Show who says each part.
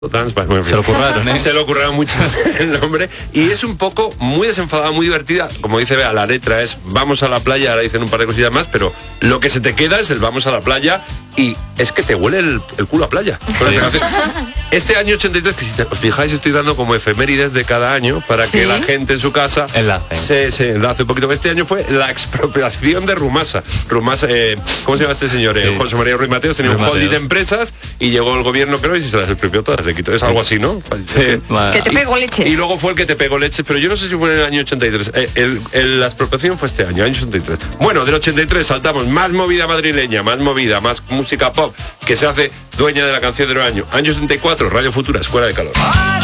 Speaker 1: Dance,
Speaker 2: se lo curraron, ¿eh?
Speaker 1: Se lo curraron mucho el nombre. Y es un poco muy desenfadada, muy divertida. Como dice Bea, la letra es vamos a la playa, ahora dicen un par de cosillas más, pero lo que se te queda es el vamos a la playa y es que te huele el culo a playa. Este año 83, que si os fijáis estoy dando como efemérides de cada año para que la gente en su casa se enlace un poquito. Este año fue la expropiación de Rumasa. Rumasa, ¿cómo se llama este señor? José María Ruiz Mateos tenía un holding de empresas y llegó el gobierno, creo, y se las expropió todas. Es algo así, ¿no?
Speaker 3: Que te pegó leches.
Speaker 1: Y luego fue el que te pegó leches, pero yo no sé si fue en el año 83. La expropiación fue este año 83. Bueno, del 83 saltamos más movida madrileña, más movida, más música pop, que se hace dueña de la canción del año. Año 64, Radio Futura, Escuela de Calor.